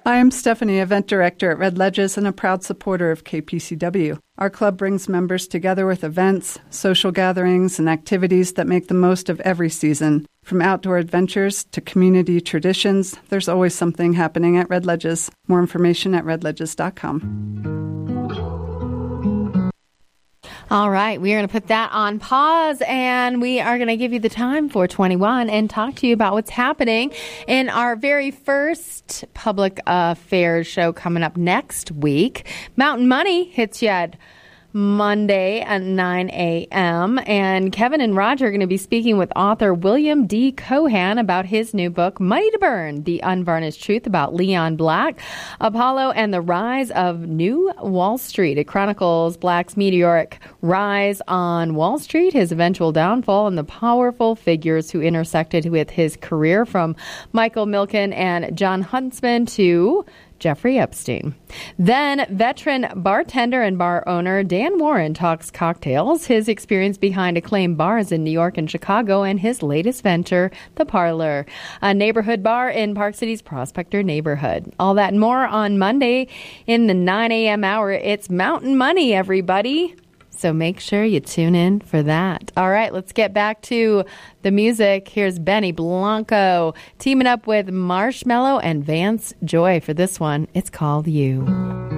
I am Stephanie, Event Director at Red Ledges and a proud supporter of KPCW. Our club brings members together with events, social gatherings, and activities that make the most of every season. From outdoor adventures to community traditions, there's always something happening at Red Ledges. More information at redledges.com. All right, we are going to put that on pause, and we are going to give you the time for 21 and talk to you about what's happening in our very first public affairs show coming up next week. Mountain Money hits you at Monday at 9 a.m. And Kevin and Roger are going to be speaking with author William D. Cohan about his new book, Money to Burn, The Unvarnished Truth About Leon Black, Apollo, and the Rise of New Wall Street. It chronicles Black's meteoric rise on Wall Street, his eventual downfall, and the powerful figures who intersected with his career, from Michael Milken and John Huntsman to Jeffrey Epstein. Then veteran bartender and bar owner Dan Warren talks cocktails, his experience behind acclaimed bars in New York and Chicago, and his latest venture, The Parlor, a neighborhood bar in Park City's Prospector neighborhood. All that and more on Monday in the 9 a.m. hour. It's Mountain Money, everybody. So make sure you tune in for that. All right, let's get back to the music. Here's Benny Blanco teaming up with Marshmello and Vance Joy for this one. It's called You.